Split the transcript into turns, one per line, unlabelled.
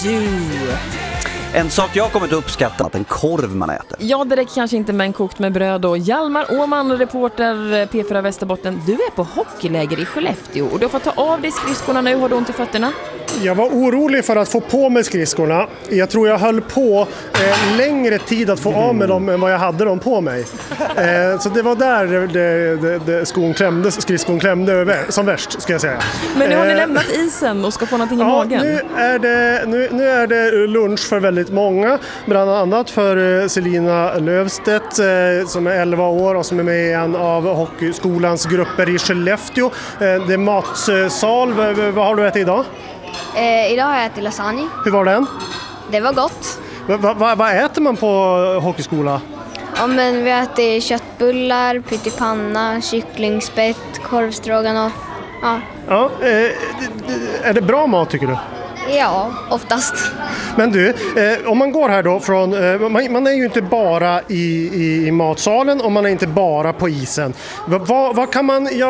You.
En sak jag har kommit att uppskatta, att en korv man äter.
Ja, det räcker kanske inte med en kokt med bröd. Och Hjalmar Åman, reporter P4 Västerbotten. Du är på hockeyläger i Skellefteå och du får ta av dig skridskorna nu. Har du ont i fötterna?
Jag var orolig för att få på mig skridskorna. Jag tror jag höll på längre tid att få av med dem än vad jag hade dem på mig. Så det var där skridskon klämde över, som värst, ska jag säga.
Men nu har ni lämnat isen och ska få någonting i magen.
Nu är det lunch för väldigt många. Bland annat för Selina Lövstedt som är 11 år och som är med i en av hockeyskolans grupper i Skellefteå. Det är matsal. Vad har du ätit idag?
Idag har jag ätit lasagne.
Hur var den?
Det var gott.
Vad äter man på hockeyskola?
Ja, men vi har ätit köttbullar, pyttipanna, kycklingspett, korvstroganoff. Ja,
Är det bra mat tycker du?
ja, oftast.
Men du, om man går här då från, man är ju inte bara i matsalen och man är inte bara på isen. Vad kan man göra?